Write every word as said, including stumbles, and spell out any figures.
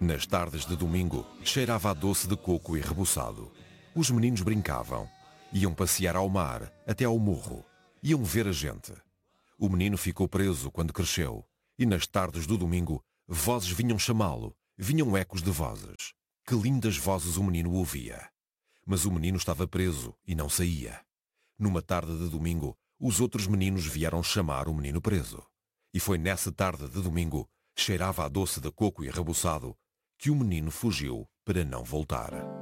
Nas tardes de domingo, cheirava a doce de coco e rebuçado. Os meninos brincavam. Iam passear ao mar, até ao morro. Iam ver a gente. O menino ficou preso quando cresceu. E nas tardes do domingo, vozes vinham chamá-lo. Vinham ecos de vozes. Que lindas vozes o menino ouvia. Mas o menino estava preso e não saía. Numa tarde de domingo, os outros meninos vieram chamar o menino preso. E foi nessa tarde de domingo, cheirava a doce de coco e rebuçado, que o menino fugiu para não voltar.